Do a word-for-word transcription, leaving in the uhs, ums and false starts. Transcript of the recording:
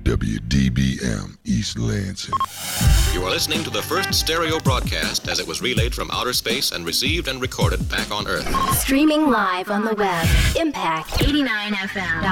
W D B M East Lansing. You are listening to the first stereo broadcast as it was relayed from outer space and received and recorded back on Earth. Streaming live on the web. Impact eighty-nine F M.